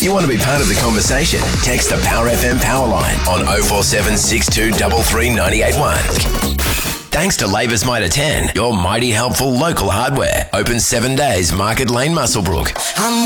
If you want to be part of the conversation, text the Power FM Powerline on 047 62 33 981. Thanks to Labour's Mitre 10, your mighty helpful local hardware. Open 7 days, Market Lane, Muswellbrook.